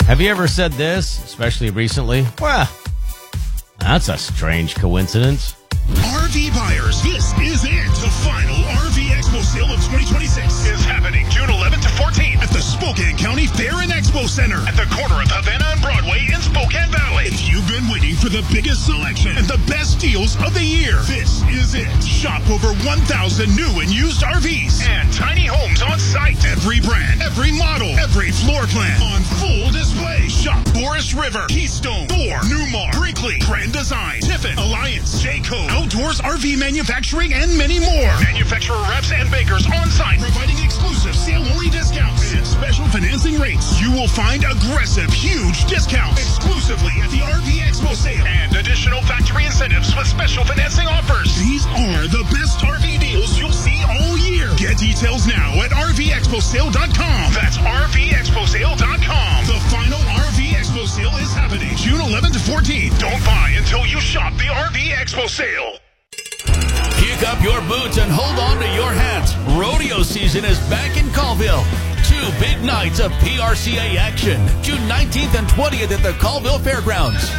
Have you ever said this, especially recently? Well, that's a strange coincidence. RV buyers, this is it. The final RV Expo sale of 2026 is happening June 11th to 14th at the Spokane County Fair and Expo Center at the corner of Havana and Broadway in Spokane Valley. If you've been waiting for the biggest selection and the best deals of the year, this is it. Shop over 1,000 new and used RVs and tiny homes on site. Every brand, every model, every floor plan on full display. Shop Forest River, Keystone, Thor, Newmar, Brinkley, Grand Design, Tiffin, Alliance, Jayco, Outdoors RV Manufacturing, and many more. Manufacturer reps and bakers on site, providing exclusive sale-only discounts and special financing rates. You will find aggressive, huge discounts exclusively at the RV Expo sale and additional factory incentives with special financing offers. These are the best RV deals you'll see all year. Get details now at RVExpoSale.com. That's RVExpoSale.com. The final RV Expo sale is happening June 11th to 14th. Don't buy until you shop the RV Expo sale. Kick up your boots and hold on to your hats. Rodeo season is back in Colville. 2 big nights of PRCA action. June 19th and 20th at the Colville Fairgrounds.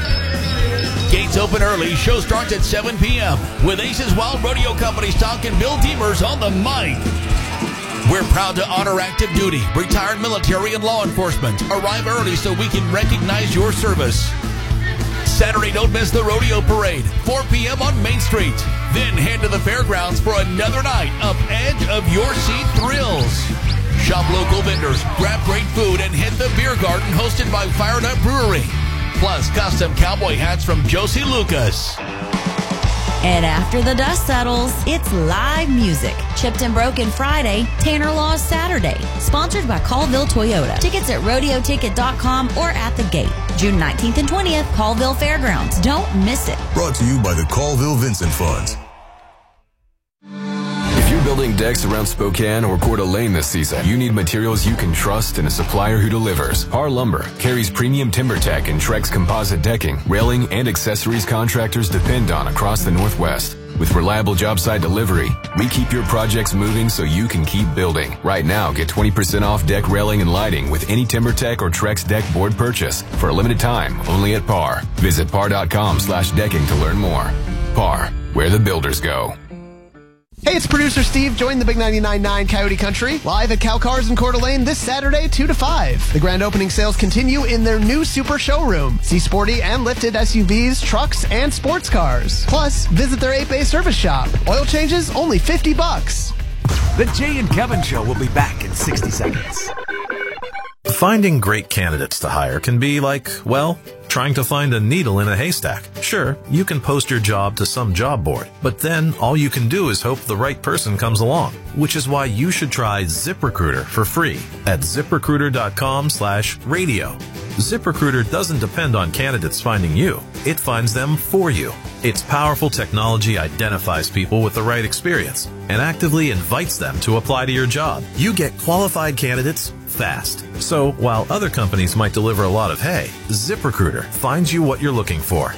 Gates open early. Show starts at 7 p.m. with Ace's Wild Rodeo Company stock and Bill Deemers on the mic. We're proud to honor active duty, retired military, and law enforcement. Arrive early so we can recognize your service. Saturday, don't miss the rodeo parade, 4 p.m. on Main Street. Then head to the fairgrounds for another night of edge of your seat thrills. Shop local vendors, grab great food, and hit the beer garden hosted by Fired Up Brewery. Plus, custom cowboy hats from Josie Lucas. And after the dust settles, it's live music. Chipped and Broken Friday, Tanner Laws Saturday. Sponsored by Colville Toyota. Tickets at rodeoticket.com or at the gate. June 19th and 20th, Colville Fairgrounds. Don't miss it. Brought to you by the Colville Vincent Funds. If you're building decks around Spokane or Coeur d'Alene this season, you need materials you can trust and a supplier who delivers. Har Lumber carries premium TimberTech and Trex composite decking, railing, and accessories contractors depend on across the Northwest. With reliable job site delivery, we keep your projects moving so you can keep building. Right now, get 20% off deck railing and lighting with any TimberTech or Trex deck board purchase for a limited time only at Par. Visit par.com/decking to learn more. Par, where the builders go. Hey, it's producer Steve. Join the Big 99.9 Coyote Country live at Cow Cars in Coeur d'Alene this Saturday, 2 to 5. The grand opening sales continue in their new super showroom. See sporty and lifted SUVs, trucks, and sports cars. Plus, visit their 8-bay service shop. Oil changes, only $50. The Jay and Kevin Show will be back in 60 seconds. Finding great candidates to hire can be like, well, trying to find a needle in a haystack. Sure, you can post your job to some job board, but then all you can do is hope the right person comes along, which is why you should try ZipRecruiter for free at ZipRecruiter.com/radio. ZipRecruiter doesn't depend on candidates finding you. It finds them for you. Its powerful technology identifies people with the right experience and actively invites them to apply to your job. You get qualified candidates fast. So while other companies might deliver a lot of hay, ZipRecruiter finds you what you're looking for.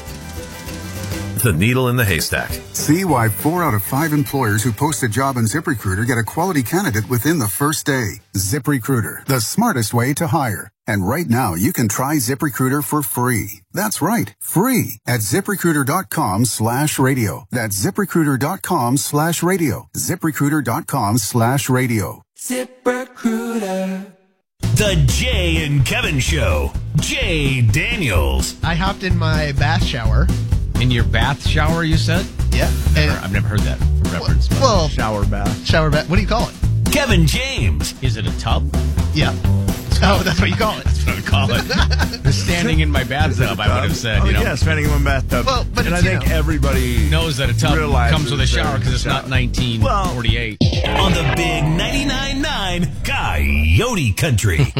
The needle in the haystack. See why 4 out of 5 employers who post a job on ZipRecruiter get a quality candidate within the first day. ZipRecruiter, the smartest way to hire. And right now, you can try ZipRecruiter for free. That's right, free at ZipRecruiter.com/radio. That's ZipRecruiter.com/radio. ZipRecruiter.com/radio. ZipRecruiter. The Jay and Kevin Show. Jay Daniels. I hopped in my bath shower. In your bath shower, you said? Yeah. I've never heard that reference. Well, Shower bath. shower bath. What do you call it? Kevin James. Is it a tub? Yeah. Oh, that's what you call it. That's what I would call it. Standing in my bathtub, I would have said. Oh, you know. yeah, spending in one bathtub. Well, but and I it's, think you know, everybody knows that a tub comes with a shower because it's not 1948. On the Big 99.9 Coyote Country.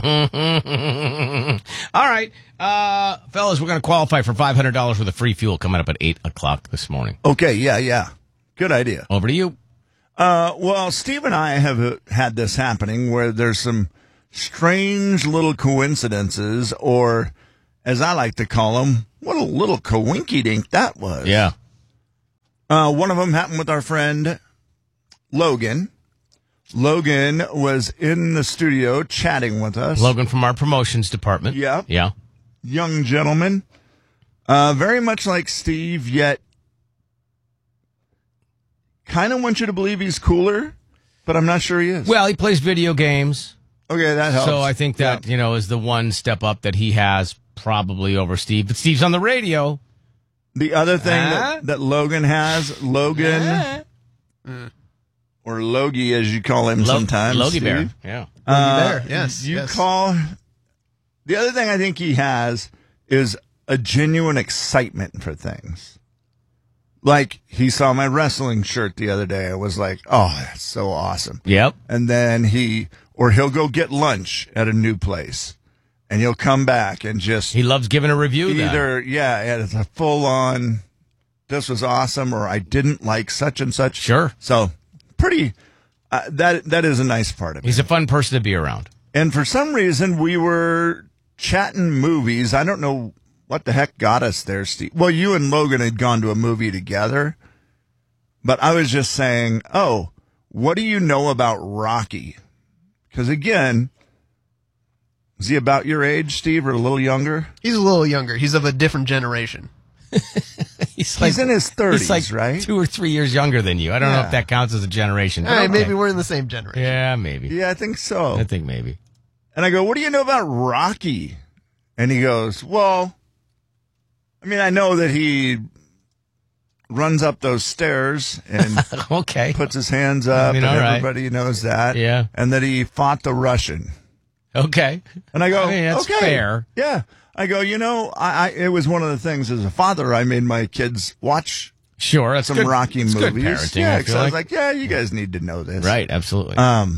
All right. Fellas, we're going to qualify for $500 worth of free fuel coming up at 8 o'clock this morning. Okay, yeah. Good idea. Over to you. Well, Steve and I have had this happening where there's some strange little coincidences, or as I like to call them, what a little coinky-dink that was. Yeah. One of them happened with our friend Logan. Logan was in the studio chatting with us. Logan from our promotions department. Yep. Yeah. Young gentleman. Very much like Steve, yet kind of want you to believe he's cooler, but I'm not sure he is. Well, he plays video games. Okay, that helps. So I think that, is the one step up that he has probably over Steve. But Steve's on the radio. The other thing that Logan has, or Logie, as you call him sometimes. Logie Steve. Bear, yeah. Logie Bear, yes. The other thing I think he has is a genuine excitement for things. Like, he saw my wrestling shirt the other day. I was like, oh, that's so awesome. Yep. And then he'll go get lunch at a new place. And he'll come back and just... He loves giving a review it's a full-on, this was awesome, or I didn't like such and such. Sure. So, pretty... that is a nice part of it. He's a fun person to be around. And for some reason, we were chatting movies. I don't know what the heck got us there, Steve. Well, you and Logan had gone to a movie together. But I was just saying, oh, what do you know about Rocky? Because, again... Is he about your age, Steve, or a little younger? He's a little younger. He's of a different generation. He's in his 30s, he's like right? 2 or 3 years younger than you. I don't know if that counts as a generation. All right, maybe we're in the same generation. Yeah, maybe. Yeah, I think so. I think maybe. And I go, what do you know about Rocky? And he goes, well, I mean, I know that he runs up those stairs and puts his hands up, and everybody knows that. Yeah. And that he fought the Russian. Okay. And I go, that's fair. Yeah. I go, it was one of the things as a father, I made my kids watch that's some good, Rocky movies. Good parenting, yeah, because I was like, you guys need to know this. Right, absolutely.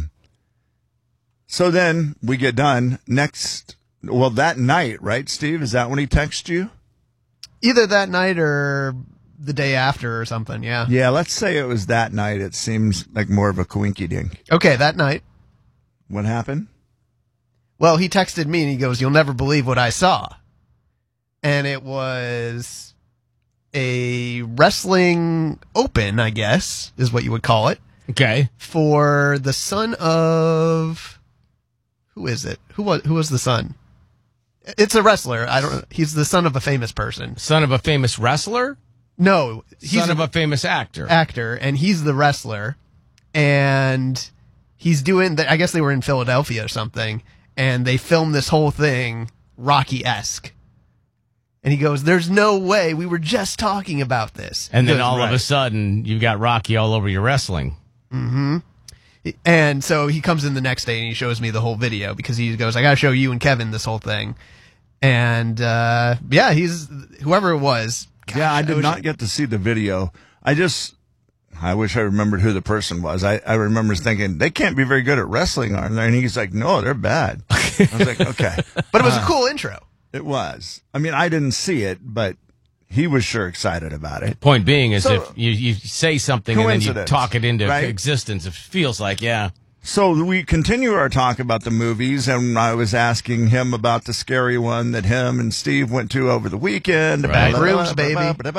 So then we get done. That night, right, Steve? Is that when he texted you? Either that night or the day after or something, yeah. Yeah, let's say it was that night. It seems like more of a coinky-dink. Okay, that night. What happened? Well, he texted me and he goes, "You'll never believe what I saw." And it was a wrestling open, I guess, is what you would call it. Okay. For the son of... Who is it? Who was the son? It's a wrestler. He's the son of a famous person. Son of a famous wrestler? No. He's son of a famous actor. Actor, and he's the wrestler. And he's doing... I guess they were in Philadelphia or something. And they filmed this whole thing Rocky-esque. And he goes, "There's no way. We were just talking about this." And then all of a sudden, you've got Rocky all over your wrestling. Mm-hmm. And so he comes in the next day and he shows me the whole video because he goes, "I got to show you and Kevin this whole thing." And, he's, whoever it was. Gosh, I did not get to see the video. I wish I remembered who the person was. I remember thinking, they can't be very good at wrestling, aren't they? And he's like, no, they're bad. I was like, okay. But it was a cool intro. It was. I mean, I didn't see it, but he was sure excited about it. Point being is if you say something and then you talk it into existence, it feels like, So we continue our talk about the movies, and I was asking him about the scary one that him and Steve went to over the weekend. Right. Rooms, baby.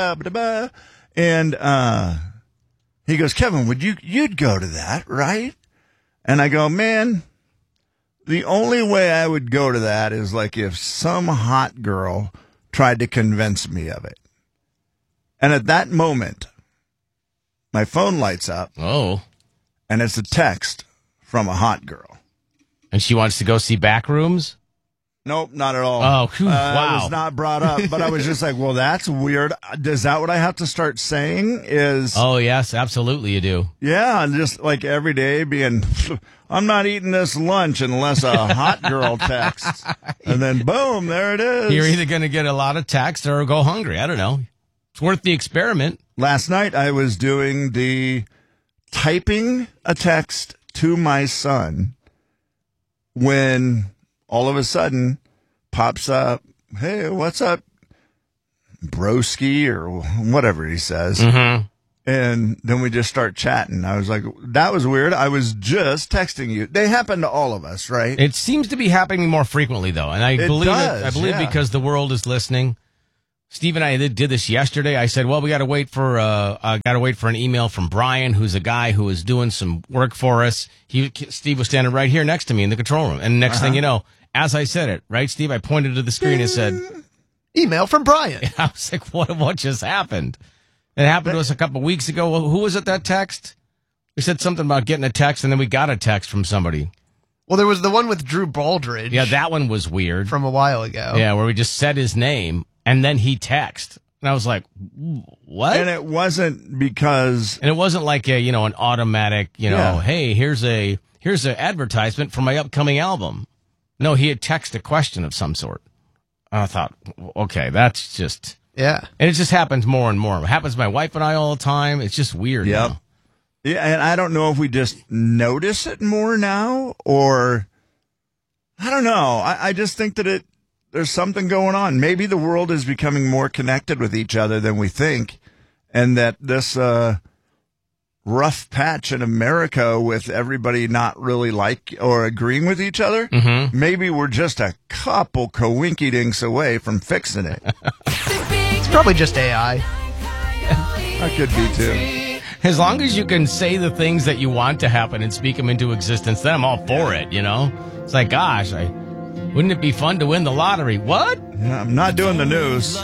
And he goes, "Kevin, you'd go to that, right?" And I go, "Man, the only way I would go to that is like if some hot girl tried to convince me of it." And at that moment, my phone lights up. Oh. And it's a text from a hot girl. And she wants to go see Backrooms? Nope, not at all. Oh, wow. It was not brought up, but I was just like, well, that's weird. Is that what I have to start saying is... Oh, yes, absolutely you do. Yeah, and just like every day being, I'm not eating this lunch unless a hot girl texts. And then boom, there it is. You're either going to get a lot of text or go hungry. I don't know. It's worth the experiment. Last night I was typing a text to my son when... all of a sudden, pops up, "Hey, what's up, broski," or whatever he says. Mm-hmm. And then we just start chatting. I was like, that was weird. I was just texting you. They happen to all of us, right? It seems to be happening more frequently, though. And I believe does, because the world is listening. Steve and I did this yesterday. I said, well, we got to wait for an email from Brian, who's a guy who is doing some work for us. Steve was standing right here next to me in the control room. And next thing you know, as I said it, right, Steve, I pointed to the screen and said, email from Brian. I was like, what just happened? It happened to us a couple of weeks ago. Who was it that text? We said something about getting a text, and then we got a text from somebody. Well, there was the one with Drew Baldridge. Yeah, that one was weird. From a while ago. Yeah, where we just said his name, and then he texted. And I was like, what? And it wasn't because... And it wasn't like an automatic, hey, here's an advertisement for my upcoming album. No, he had texted a question of some sort. And I thought, okay, that's just... Yeah. And it just happens more and more. It happens to my wife and I all the time. It's just weird. Yep. Now. Yeah, and I don't know if we just notice it more now, or... I don't know. I just think that there's something going on. Maybe the world is becoming more connected with each other than we think, and that this rough patch in America with everybody not really like or agreeing with each other, maybe we're just a couple coinky-dinks away from fixing it. It's probably just AI. That could be too. As long as you can say the things that you want to happen and speak them into existence, then I'm all for it, It's like, gosh, wouldn't it be fun to win the lottery? What? Yeah, I'm not doing the news.